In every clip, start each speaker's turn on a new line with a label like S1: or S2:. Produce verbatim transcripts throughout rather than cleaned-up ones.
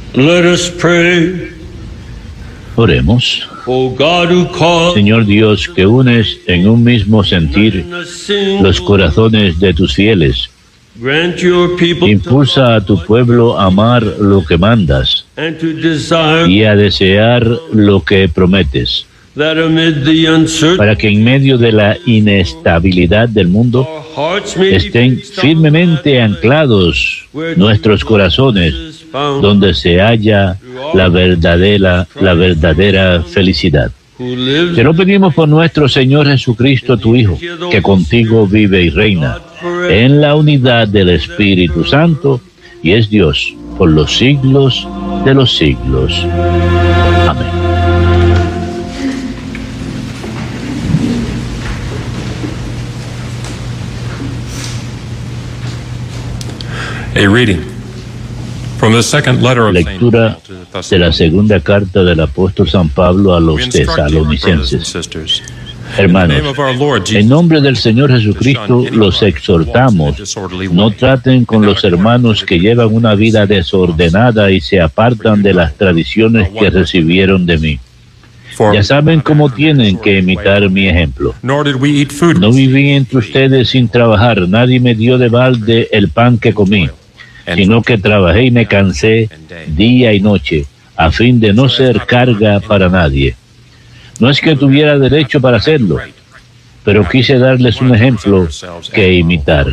S1: Let us pray.
S2: Oremos.
S1: O God, who calls
S2: Señor Dios, que unes en un mismo sentir los corazones de tus fieles,
S1: grant your people
S2: impulsa a tu pueblo a amar lo que mandas
S1: and to desire
S2: y a desear lo que prometes,
S1: that amid the uncertainty
S2: para que en medio de la inestabilidad del mundo
S1: our hearts may be
S2: estén
S1: fixed on
S2: firmemente anclados nuestros corazones,
S1: found,
S2: donde se halla la verdadera, la verdadera felicidad.
S1: who lives
S2: Te lo pedimos por nuestro Señor Jesucristo, tu Hijo, que contigo vive y reina en la unidad del Espíritu Santo y es Dios por los siglos de los siglos. Amén.
S3: A reading from the second letter of Saint
S2: Lectura
S3: Paul to the
S2: de la
S3: Thessalonians.
S2: segunda carta del apóstol San Pablo a
S3: We
S2: los
S3: instruct you, brothers and
S2: tesalonicenses.
S3: sisters,
S2: Hermanos,
S3: in the name of our Lord Jesus,
S2: en nombre del Señor Jesucristo los exhortamos, no traten con los hermanos que llevan una vida desordenada y se apartan de las tradiciones que recibieron de mí.
S3: for
S2: Ya saben cómo tienen que imitar mi ejemplo.
S3: nor did we eat food
S2: No viví entre ustedes sin trabajar, nadie me dio de balde el pan que comí, sino que trabajé y me cansé día y noche, a fin de no ser carga para nadie. No es que tuviera derecho para hacerlo, pero quise darles un ejemplo que imitar.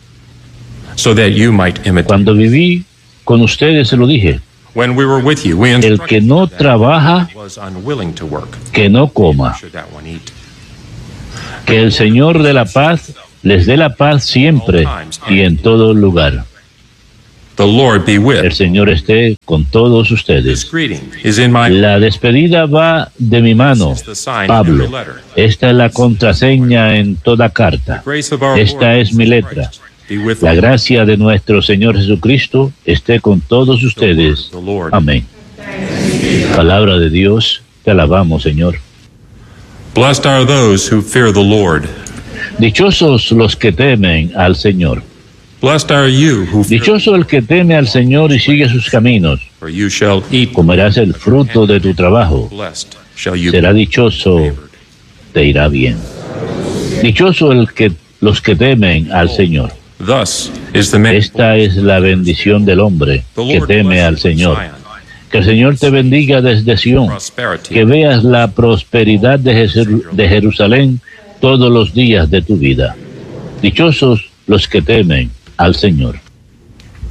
S3: so that you might imitate.
S2: Cuando viví con ustedes se lo dije,
S3: When we were with you, we
S2: el
S3: instructed
S2: que no
S3: you that
S2: trabaja,
S3: he was unwilling to work.
S2: que no coma.
S3: Should that one eat?
S2: Que el Señor de la paz les dé la paz siempre y en todo lugar.
S3: The Lord be
S2: El
S3: with.
S2: Señor esté con todos
S3: This
S2: ustedes.
S3: greeting is in my
S2: La despedida va de mi mano,
S3: This is the sign in
S2: Pablo.
S3: every letter.
S2: Esta es la contraseña en toda carta.
S3: Grace of our
S2: Esta
S3: Lord
S2: es mi
S3: Jesus
S2: letra.
S3: Christ be with
S2: La
S3: you.
S2: gracia de nuestro Señor Jesucristo esté con todos ustedes.
S3: The Lord.
S2: Amén. Palabra de Dios, te alabamos, Señor.
S3: Blessed are those who fear the Lord.
S2: Dichosos los que temen al Señor.
S3: Blessed are you who fear,
S2: Dichoso el que teme al Señor y sigue sus caminos.
S3: for you shall eat.
S2: Comerás el fruto de tu trabajo.
S3: Blessed shall you
S2: Será
S3: be
S2: dichoso,
S3: favored.
S2: te irá bien. Dichoso el que los que temen al Señor.
S3: Thus is the man.
S2: Esta es la bendición del hombre
S3: The
S2: que
S3: Lord
S2: teme
S3: bless
S2: al
S3: you in
S2: Señor.
S3: Zion.
S2: Que el Señor te bendiga desde Sión.
S3: Prosperity.
S2: Que veas la prosperidad de Jesu- de Jerusalén todos los días de tu vida. Dichosos los que temen al Señor.